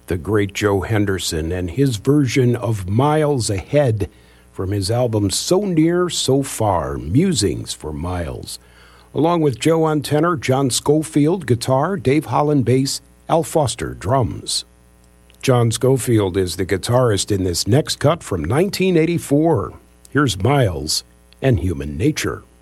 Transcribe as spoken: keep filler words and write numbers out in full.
the great Joe Henderson, and his version of Miles Ahead from his album So Near, So Far, Musings for Miles. Along with Joe on tenor, John Scofield guitar, Dave Holland bass, Al Foster drums. John Scofield is the guitarist in this next cut from nineteen eighty-four. Here's Miles and Human Nature.